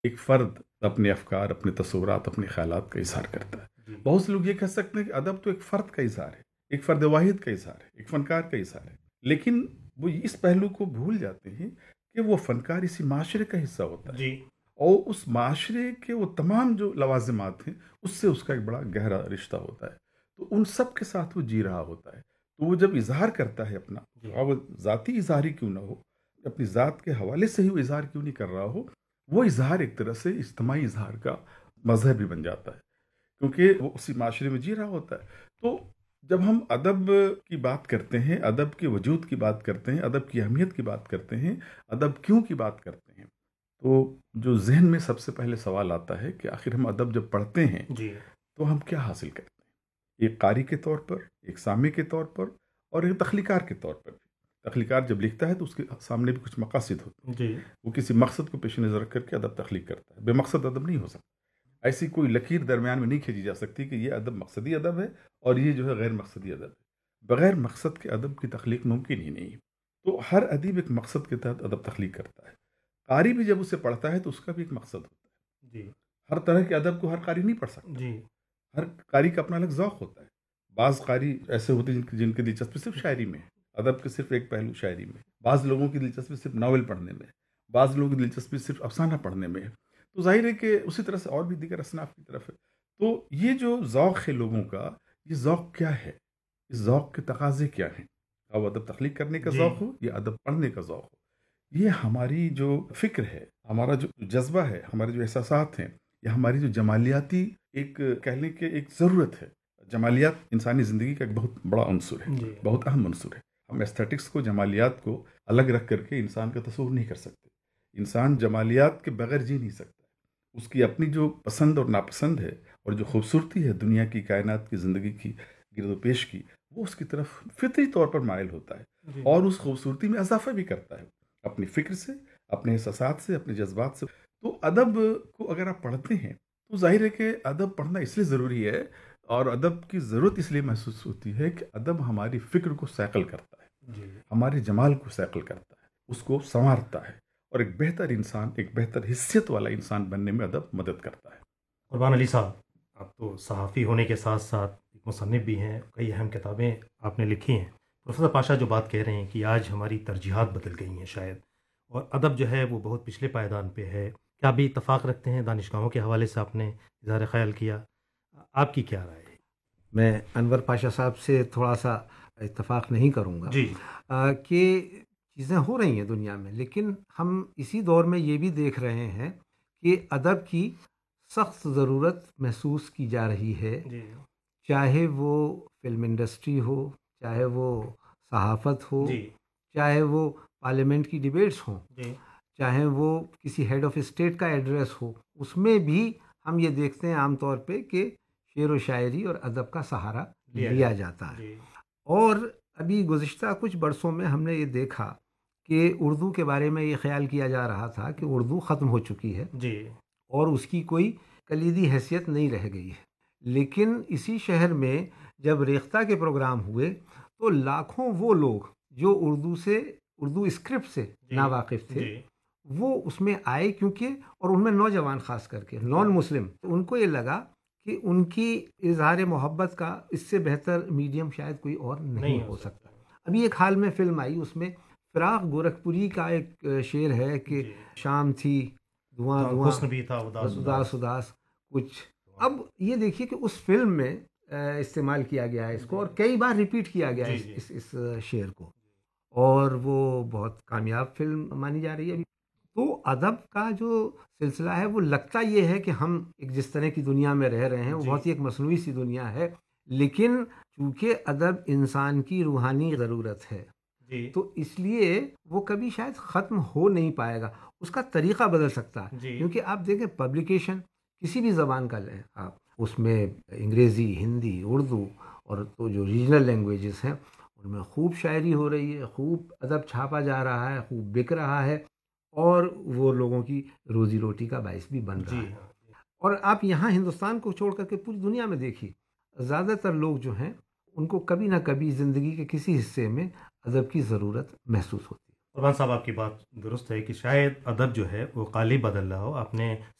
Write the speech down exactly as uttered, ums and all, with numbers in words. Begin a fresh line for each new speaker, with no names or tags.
ایک فرد اپنے افکار، اپنے تصورات، اپنے خیالات کا اظہار کرتا ہے. بہت سے لوگ یہ کہہ سکتے ہیں کہ ادب تو ایک فرد کا اظہار ہے، ایک فرد واحد کا اظہار ہے، ایک فنکار کا اظہار ہے، لیکن وہ اس پہلو کو بھول جاتے ہیں کہ وہ فنکار اسی معاشرے کا حصہ ہوتا ہے
جی
اور اس معاشرے کے وہ تمام جو لوازمات ہیں اس سے اس کا ایک بڑا گہرا رشتہ ہوتا ہے. تو ان سب کے ساتھ وہ جی رہا ہوتا ہے. تو وہ جب اظہار کرتا ہے اپنا، خواہ وہ ذاتی اظہار ہی کیوں نہ ہو، اپنی ذات کے حوالے سے ہی وہ اظہار کیوں نہیں کر رہا ہو، وہ اظہار ایک طرح سے اجتماعی اظہار کا مظہر بھی بن جاتا ہے کیونکہ وہ اسی معاشرے میں جی رہا ہوتا ہے. تو جب ہم ادب کی بات کرتے ہیں، ادب کے وجود کی بات کرتے ہیں، ادب کی اہمیت کی بات کرتے ہیں، ادب کیوں کی بات کرتے ہیں، تو جو ذہن میں سب سے پہلے سوال آتا ہے کہ آخر ہم ادب جب پڑھتے ہیں
جی
تو ہم کیا حاصل کرتے ہیں، ایک قاری کے طور پر، ایک سامع کے طور پر، اور ایک تخلیقار کے طور پر بھی. تخلیقار جب لکھتا ہے تو اس کے سامنے بھی کچھ مقاصد ہوتے ہیں،
جی
وہ کسی مقصد کو پیش نظر رکھ کر کے ادب تخلیق کرتا ہے. بے مقصد ادب نہیں ہو سکتا. ایسی کوئی لکیر درمیان میں نہیں کھینچی جا سکتی کہ یہ ادب مقصدی ادب ہے اور یہ جو ہے غیر مقصدی ادب ہے. بغیر مقصد کے ادب کی تخلیق ممکن ہی نہیں. تو ہر ادیب ایک مقصد کے تحت ادب تخلیق کرتا ہے. قاری بھی جب اسے پڑھتا ہے تو اس کا بھی ایک مقصد ہوتا ہے.
جی
ہر طرح کے ادب کو ہر قاری نہیں پڑھ سکتا.
جی
ہر قاری کا اپنا الگ ذوق ہوتا ہے. بعض قاری ایسے ہوتے ہیں جن کی جن کی دلچسپی صرف شاعری میں ہے، ادب کے صرف ایک پہلو شاعری میں. بعض لوگوں کی دلچسپی صرف ناول پڑھنے میں ہے، بعض لوگوں کی دلچسپی صرف افسانہ پڑھنے میں ہے. تو ظاہر ہے کہ اسی طرح سے اور بھی دیگر اصناف کی طرف ہے. تو یہ جو ذوق ہے لوگوں کا، یہ ذوق کیا ہے، اس ذوق کے تقاضے کیا ہیں؟ اب ادب تخلیق کرنے کا
جی
ذوق ہو یا ادب پڑھنے کا ذوق ہو، یہ ہماری جو فکر ہے، ہمارا جو جذبہ ہے، ہمارے جو احساسات ہیں، یا ہماری جو جمالیاتی ایک کہہ لیں کہ ایک ضرورت ہے. جمالیات انسانی زندگی کا ایک بہت بڑا عنصر ہے،
جی
بہت اہم عنصر ہے. ہم ایستھیٹکس کو، جمالیات کو الگ رکھ کر کے انسان کا تصور نہیں کر سکتے. انسان جمالیات کے بغیر جی نہیں سکتا. اس کی اپنی جو پسند اور ناپسند ہے اور جو خوبصورتی ہے دنیا کی، کائنات کی، زندگی کی گرد و پیش کی، وہ اس کی طرف فطری طور پر مائل ہوتا ہے
جی
اور اس خوبصورتی میں اضافہ بھی کرتا ہے اپنی فکر سے، اپنے احساسات سے، اپنے جذبات سے. تو ادب کو اگر آپ پڑھتے ہیں تو ظاہر ہے کہ ادب پڑھنا اس لیے ضروری ہے اور ادب کی ضرورت اس لیے محسوس ہوتی ہے کہ ادب ہماری فکر کو سیکل کرتا ہے،
جی
ہمارے جمال کو سیکل کرتا ہے، اس کو سنوارتا ہے اور ایک بہتر انسان، ایک بہتر حیثیت والا انسان بننے میں ادب مدد کرتا ہے.
قربان علی صاحب، آپ تو صحافی ہونے کے ساتھ ساتھ ایک مصنف بھی ہیں، کئی اہم کتابیں آپ نے لکھی ہیں. پروفیسر پاشا جو بات کہہ رہے ہیں کہ آج ہماری ترجیحات بدل گئی ہیں شاید، اور ادب جو ہے وہ بہت پچھلے پائیدان پہ ہے، کیا بھی اتفاق رکھتے ہیں؟ دانشگاہوں کے حوالے سے آپ نے اظہار خیال کیا، آپ کی کیا رائے ہے؟
میں انور پاشا صاحب سے تھوڑا سا اتفاق نہیں کروں گا.
جی
آ, کہ چیزیں ہو رہی ہیں دنیا میں، لیکن ہم اسی دور میں یہ بھی دیکھ رہے ہیں کہ ادب کی سخت ضرورت محسوس کی جا رہی ہے،
جی
چاہے وہ فلم انڈسٹری ہو، چاہے وہ صحافت ہو،
جی
چاہے وہ پارلیمنٹ کی ڈیبیٹس ہوں،
جی
چاہے وہ کسی ہیڈ آف اسٹیٹ کا ایڈریس ہو. اس میں بھی ہم یہ دیکھتے ہیں عام طور پہ کہ شعر و شاعری اور ادب کا سہارا لیا جاتا ہے.
جی
اور ابھی گزشتہ کچھ برسوں میں ہم نے یہ دیکھا کہ اردو کے بارے میں یہ خیال کیا جا رہا تھا کہ اردو ختم ہو چکی ہے
جی
اور اس کی کوئی کلیدی حیثیت نہیں رہ گئی ہے. لیکن اسی شہر میں جب ریختہ کے پروگرام ہوئے تو لاکھوں وہ لوگ جو اردو سے، اردو اسکرپٹ سے
جی
ناواقف تھے،
جی
وہ اس میں آئے، کیونکہ اور ان میں نوجوان خاص کر کے نان مسلم، تو ان کو یہ لگا کہ ان کی اظہار محبت کا اس سے بہتر میڈیم شاید کوئی اور نہیں ہو سکتا. ابھی ایک حال میں فلم آئی، اس میں فراق گورکھپوری کا ایک شعر ہے کہ
جی
شام تھی دھواں دھواں،
حسن بھی تھا اداس
اداس اداس کچھ. اب یہ دیکھیے کہ اس فلم میں استعمال کیا گیا ہے اس کو، اور کئی بار ریپیٹ کیا گیا ہے
جی
اس اس شعر کو، اور وہ بہت کامیاب فلم مانی جا رہی ہے. تو ادب کا جو سلسلہ ہے وہ لگتا یہ ہے کہ ہم ایک جس طرح کی دنیا میں رہ رہے ہیں وہ بہت ہی ایک مصنوعی سی دنیا ہے، لیکن چونکہ ادب انسان کی روحانی ضرورت ہے
جی
تو اس لیے وہ کبھی شاید ختم ہو نہیں پائے گا. اس کا طریقہ بدل سکتا ہے،
جی
کیونکہ آپ دیکھیں پبلیکیشن کسی بھی زبان کا لیں آپ، اس میں انگریزی، ہندی، اردو اور تو جو ریجنل لینگویجز ہیں ان میں خوب شاعری ہو رہی ہے، خوب ادب چھاپا جا رہا ہے، خوب بک رہا ہے، اور وہ لوگوں کی روزی روٹی کا باعث بھی بن رہا
جی
ہے. اور آپ یہاں ہندوستان کو چھوڑ کر کے پوری دنیا میں دیکھیے، زیادہ تر لوگ جو ہیں ان کو کبھی نہ کبھی زندگی کے کسی حصے میں ادب کی ضرورت محسوس ہوتی ہے.
قربان صاحب آپ کی بات درست ہے کہ شاید ادب جو ہے وہ قالب بدل رہا ہو. آپ نے